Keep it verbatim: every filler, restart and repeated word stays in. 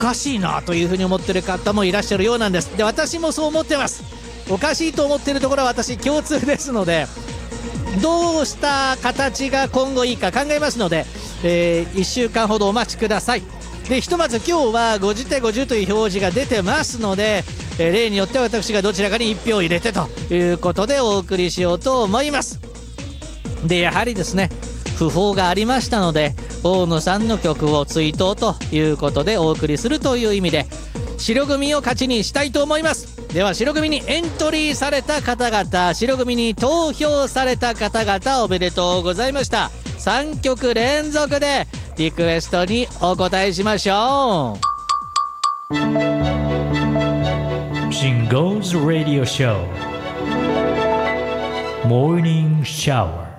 かしいなというふうに思ってる方もいらっしゃるようなんです。で、私もそう思ってます。おかしいと思っているところは私共通ですので、どうした形が今後いいか考えますので、えー、いっしゅうかんほどお待ちください。で、ひとまず今日はごじてごじゅうという表示が出てますので、えー、例によって私がどちらかにいち票入れてということでお送りしようと思います。で、やはりですね、訃報がありましたので、大野さんの曲を追悼ということでお送りするという意味で、白組を勝ちにしたいと思います。では、白組にエントリーされた方々、白組に投票された方々、おめでとうございました。さんきょく連続でリクエストにお答えしましょう。 Jingo's Radio Show Morning Shower